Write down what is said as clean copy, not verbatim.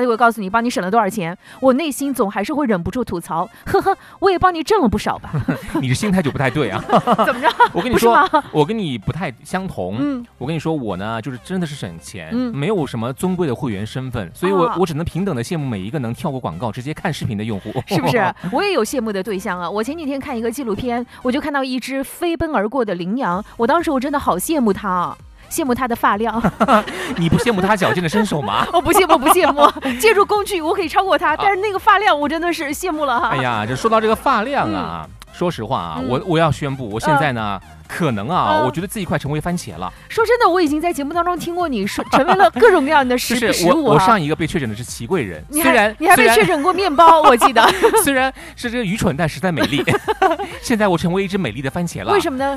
会告诉你帮你省了多少钱，我内心总还是会忍不住吐槽，呵呵，我也帮你挣了不少吧。 你的心态就不太对啊。 怎么着？ 我跟你说，我跟你不太相同。我跟你说，我呢就是真的是省钱，没有什么尊贵的会员身份，所以我只能平等的羡慕每一个能跳过广告直接看视频的用户， 是不是？我也有羡慕的对象啊。我前几天看一个纪录片，我就看到一只飞奔而过的羚羊，我当时我真的好羡慕它啊。羡慕他的发量。 你不羡慕他矫健的身手吗？ 我不羡慕，不羡慕。借助工具我可以超过他，但是那个发量我真的是羡慕了哈。 哎呀，这说到这个发量啊，说实话啊，我要宣布，我现在呢。可能啊，我觉得自己快成为番茄了。 说真的，我已经在节目当中听过你说成为了各种各样的食物。 我上一个被确诊的是祺贵人， 你还被确诊过面包，我记得。 虽然是这个愚蠢，但实在美丽。现在我成为一只美丽的番茄了。 为什么呢？